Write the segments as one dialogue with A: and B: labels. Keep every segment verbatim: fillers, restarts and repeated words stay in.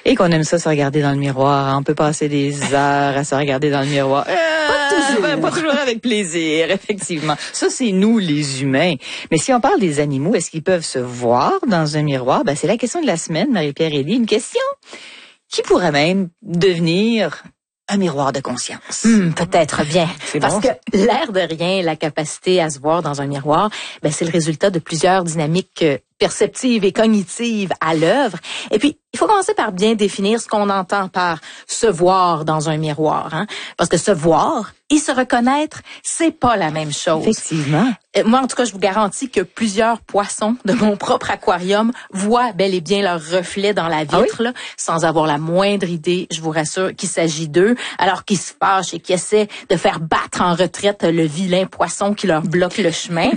A: Et qu'on aime ça se regarder dans le miroir. On peut passer des heures à se regarder dans le miroir. Euh,
B: pas toujours.
A: Ben, pas toujours avec plaisir, effectivement. Ça, c'est nous, les humains. Mais si on parle des animaux, est-ce qu'ils peuvent se voir dans un miroir? Ben, c'est la question de la semaine, Marie-Pierre Elie. Une question qui pourrait même devenir un miroir de conscience.
B: Hmm, peut-être bien.
A: C'est
B: Parce
A: bon,
B: que
A: ça.
B: l'air de rien, la capacité à se voir dans un miroir, ben, c'est le résultat de plusieurs dynamiques euh, perceptives et cognitives à l'œuvre. Et puis, il faut commencer par bien définir ce qu'on entend par se voir dans un miroir, hein? Parce que se voir et se reconnaître, c'est pas la même chose.
A: Effectivement.
B: Euh, Moi, en tout cas, je vous garantis que plusieurs poissons de mon propre aquarium voient bel et bien leur reflet dans la vitre,
A: Ah oui?
B: là, sans avoir la moindre idée, je vous rassure, qu'il s'agit d'eux, alors qu'ils se fâchent et qu'ils essaient de faire battre en retraite le vilain poisson qui leur bloque le chemin.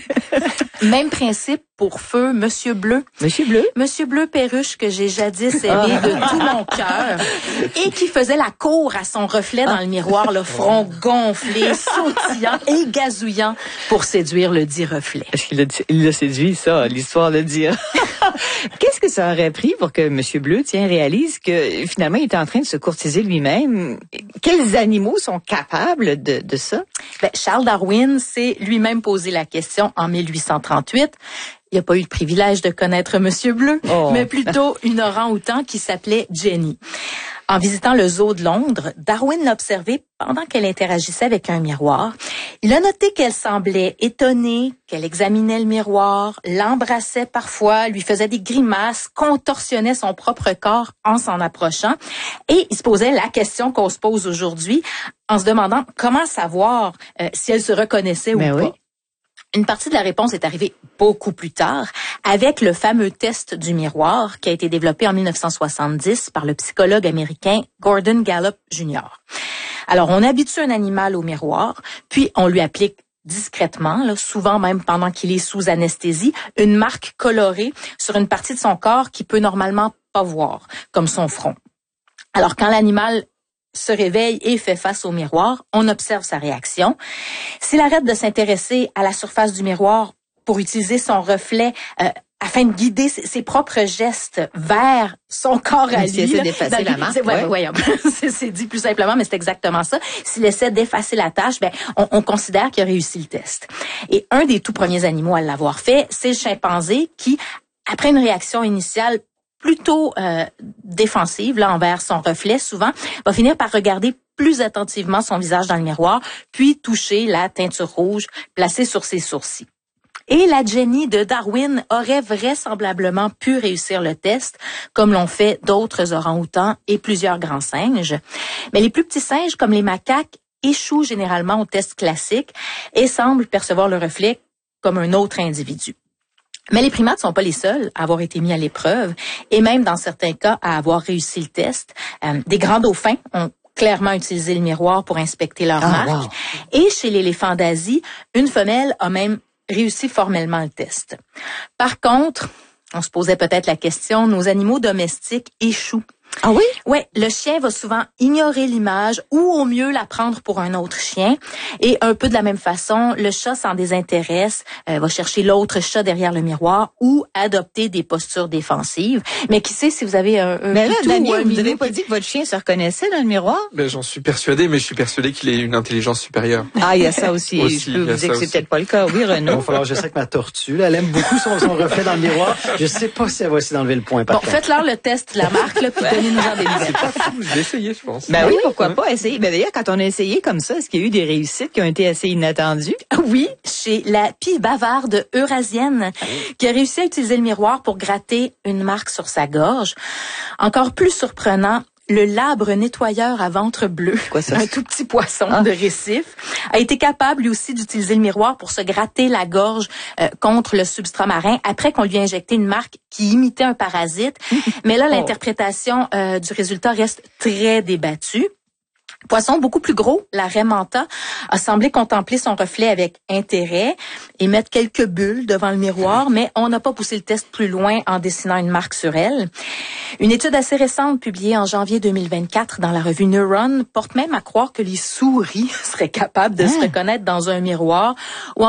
B: Même principe pour feu Monsieur Bleu.
A: Monsieur Bleu?
B: Monsieur Bleu Perruche que j'ai jadis aimé de tout mon cœur et qui faisait la cour à son reflet dans le miroir, le front gonflé, sautillant et gazouillant pour séduire le dit reflet.
A: Est-ce qu'il l'a, il l'a séduit, ça, l'histoire de dire. Qu'est-ce que ça aurait pris pour que Monsieur Bleu, tiens, réalise que finalement il était en train de se courtiser lui-même? Quels animaux sont capables de, de ça?
B: Ben, Charles Darwin s'est lui-même posé la question en mille huit cent trente-huit. Il n'a pas eu le privilège de connaître Monsieur Bleu,
A: Oh.
B: mais plutôt une orang-outan qui s'appelait Jenny. En visitant le zoo de Londres, Darwin l'a observée pendant qu'elle interagissait avec un miroir. Il a noté qu'elle semblait étonnée, qu'elle examinait le miroir, l'embrassait parfois, lui faisait des grimaces, contorsionnait son propre corps en s'en approchant. Et il se posait la question qu'on se pose aujourd'hui en se demandant comment savoir euh, si elle se reconnaissait
A: Ben
B: ou
A: oui.
B: pas. Une partie de la réponse est arrivée beaucoup plus tard avec le fameux test du miroir qui a été développé en mille neuf cent soixante-dix par le psychologue américain Gordon Gallup junior Alors, on habitue un animal au miroir, puis on lui applique discrètement, là, souvent même pendant qu'il est sous anesthésie, une marque colorée sur une partie de son corps qu'il peut normalement pas voir, comme son front. Alors, quand l'animal se réveille et fait face au miroir, on observe sa réaction. S'il arrête de s'intéresser à la surface du miroir pour utiliser son reflet euh, afin de guider ses, ses propres gestes vers son corps à
A: S'il
B: lui.
A: essaie
B: là,
A: d'effacer
B: dans-
A: la marque,
B: c'est- ouais,
A: ouais.
B: ouais, c'est, c'est dit plus simplement, mais c'est exactement ça. S'il essaie d'effacer la tâche, ben, on, on considère qu'il a réussi le test. Et un des tout premiers animaux à l'avoir fait, c'est le chimpanzé qui, après une réaction initiale plutôt euh, défensive là envers son reflet, souvent, va finir par regarder plus attentivement son visage dans le miroir, puis toucher la teinture rouge placée sur ses sourcils. Et la Jenny de Darwin aurait vraisemblablement pu réussir le test, comme l'ont fait d'autres orang-outans et plusieurs grands singes. Mais les plus petits singes, comme les macaques, échouent généralement au test classique et semblent percevoir le reflet comme un autre individu. Mais les primates sont pas les seuls à avoir été mis à l'épreuve et même dans certains cas à avoir réussi le test. Euh, des grands dauphins ont clairement utilisé le miroir pour inspecter leur
A: Ah,
B: marque.
A: wow.
B: Et chez l'éléphant d'Asie, une femelle a même réussi formellement le test. Par contre, on se posait peut-être la question, nos animaux domestiques échouent.
A: Ah oui?
B: Ouais, le chien va souvent ignorer l'image ou au mieux la prendre pour un autre chien. Et un peu de la même façon, le chat s'en désintéresse, euh, va chercher l'autre chat derrière le miroir ou adopter des postures défensives. Mais qui sait si vous avez un, un
A: Mais là,
B: pitou ou
A: Damien,
B: un
A: vous
B: minou
A: n'avez pas
B: qui-
A: dit que votre chien se reconnaissait dans le miroir?
C: Ben, j'en suis persuadé, mais je suis persuadé qu'il ait une intelligence supérieure.
A: Ah, il y a ça aussi.
C: Aussi,
A: Je peux
C: il y a
A: vous dire
C: ça
A: que c'est
C: aussi.
A: peut-être pas le cas. Oui,
D: Il va
A: Renaud.
D: falloir, je sais que ma tortue, là, elle aime beaucoup son, son reflet dans le miroir. Je sais pas si elle va essayer d'enlever le point par
B: Bon,
D: contre.
B: faites-leur le test de la marque, là, puis donnez-nous-en des nouvelles.
C: Pas fou, je vais essayer, je pense.
A: Ben oui, pourquoi pas essayer. Ben d'ailleurs, quand on a essayé comme ça, est-ce qu'il y a eu des réussites qui ont été assez inattendues?
B: Oui, chez la pie bavarde eurasienne, qui a réussi à utiliser le miroir pour gratter une marque sur sa gorge. Encore plus surprenant, le labre nettoyeur à ventre bleu,
A: Quoi ça?
B: un tout petit poisson
A: Ah.
B: de récif, a été capable lui aussi d'utiliser le miroir pour se gratter la gorge euh, contre le substrat marin après qu'on lui a injecté une marque qui imitait un parasite. Mais là, l'interprétation euh, du résultat reste très débattue. Poisson beaucoup plus gros, la raie manta, a semblé contempler son reflet avec intérêt et mettre quelques bulles devant le miroir, mais on n'a pas poussé le test plus loin en dessinant une marque sur elle. Une étude assez récente publiée en janvier deux mille vingt-quatre dans la revue Neuron porte même à croire que les souris seraient capables de se reconnaître dans un miroir ou